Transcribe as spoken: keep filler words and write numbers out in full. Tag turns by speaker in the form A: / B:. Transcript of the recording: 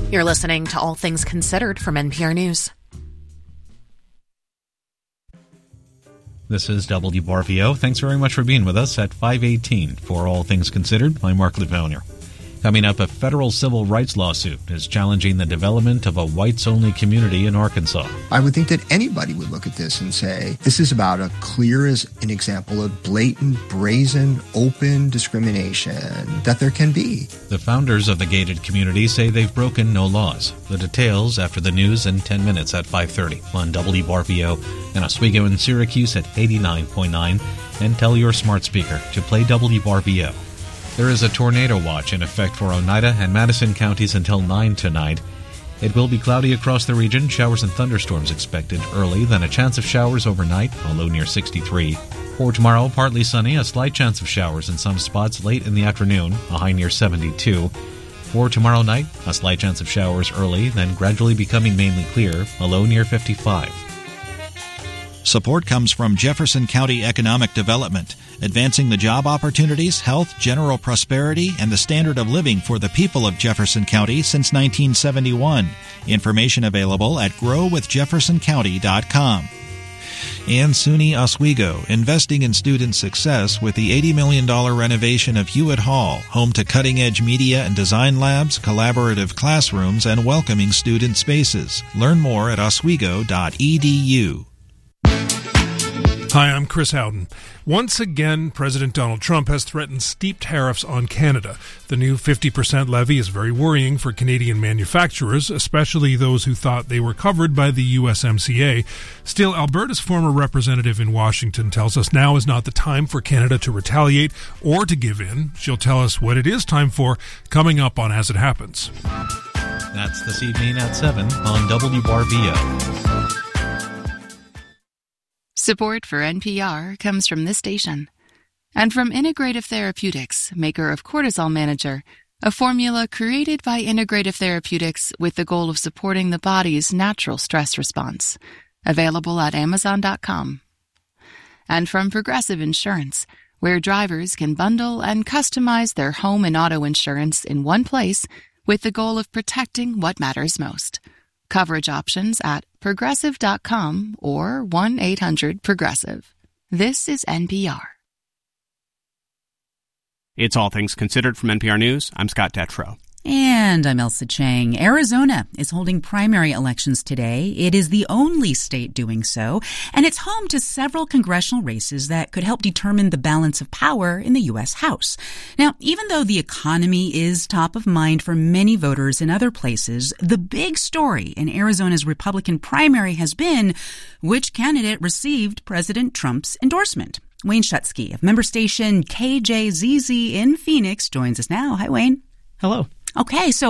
A: You're listening to All Things Considered from N P R News.
B: This is W R V O. Thanks very much for being with us at five eighteen for All Things Considered. I'm Mark Levonier. Coming up, a federal civil rights lawsuit is challenging the development of a whites-only community in Arkansas.
C: I would think that anybody would look at this and say, this is about as clear as an example of blatant, brazen, open discrimination that there can be.
B: The founders of the gated community say they've broken no laws. The details after the news in ten minutes at five thirty on W R V O and Oswego and Syracuse at eighty-nine point nine, and tell your smart speaker to play W R V O. There is a tornado watch in effect for Oneida and Madison counties until nine tonight. It will be cloudy across the region, showers and thunderstorms expected early, then a chance of showers overnight, a low near sixty-three. For tomorrow, partly sunny, a slight chance of showers in some spots late in the afternoon, a high near seventy-two. For tomorrow night, a slight chance of showers early, then gradually becoming mainly clear, a low near fifty-five.
D: Support comes from Jefferson County Economic Development, advancing the job opportunities, health, general prosperity, and the standard of living for the people of Jefferson County since nineteen seventy-one. Information available at grow with jefferson county dot com. And SUNY Oswego, investing in student success with the eighty million dollars renovation of Hewitt Hall, home to cutting-edge media and design labs, collaborative classrooms, and welcoming student spaces. Learn more at oswego dot e d u.
E: Hi, I'm Chris Howden. Once again, President Donald Trump has threatened steep tariffs on Canada. The new fifty percent levy is very worrying for Canadian manufacturers, especially those who thought they were covered by the U S M C A. Still, Alberta's former representative in Washington tells us now is not the time for Canada to retaliate or to give in. She'll tell us what it is time for coming up on As It Happens.
B: That's this evening at seven on W R V O.
F: Support for N P R comes from this station and from Integrative Therapeutics, maker of Cortisol Manager, a formula created by Integrative Therapeutics with the goal of supporting the body's natural stress response. Available at amazon dot com. And from Progressive Insurance, where drivers can bundle and customize their home and auto insurance in one place with the goal of protecting what matters most. Coverage options at progressive dot com or one eight hundred progressive. This is N P R.
G: It's All Things Considered from N P R News. I'm Scott Detrow.
H: And I'm Elsa Chang. Arizona is holding primary elections today. It is the only state doing so, and it's home to several congressional races that could help determine the balance of power in the U S House. Now, even though the economy is top of mind for many voters in other places, the big story in Arizona's Republican primary has been which candidate received President Trump's endorsement. Wayne Shutsky of member station K J Z Z in Phoenix joins us now. Hi, Wayne.
I: Hello.
H: Okay, so